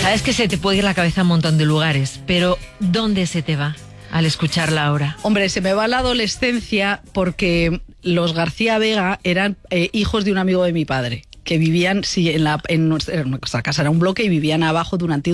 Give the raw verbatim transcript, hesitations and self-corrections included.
Sabes que se te puede ir la cabeza a un montón de lugares, pero ¿dónde se te va al escucharla ahora? Hombre, se me va la adolescencia porque los García Vega eran eh, hijos de un amigo de mi padre, que vivían, sí, en, la, en nuestra, en nuestra casa era un bloque y vivían abajo de un antiguo